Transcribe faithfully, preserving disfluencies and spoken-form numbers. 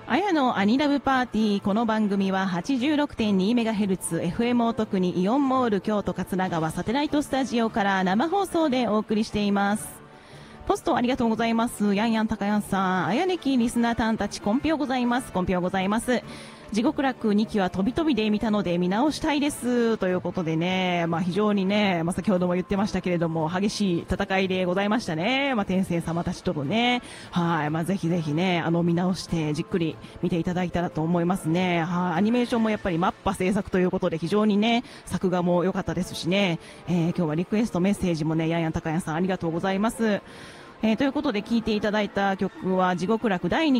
あやのアニラブパーティー。この番組は はちじゅうろくてんにメガヘルツ エフエム を特にイオンモール京都桂川サテライトスタジオから生放送でお送りしています。ポストありがとうございます。やんやんたかやんさん、あやねきリスナーさんたち、コンピョございます。コンピョございます。地獄楽にきは飛び飛びで見たので見直したいです。ということでね、まあ非常にね、まあ先ほども言ってましたけれども、激しい戦いでございましたね。まあ天聖様たちとのね。はい。まあぜひぜひね、あの見直してじっくり見ていただいたらと思いますね。はい。アニメーションもやっぱりマッパ制作ということで非常にね、作画も良かったですしね。えー、今日はリクエストメッセージもね、やんやんたかやんさんありがとうございます。えー、ということで聴いていただいた曲は地獄楽だいに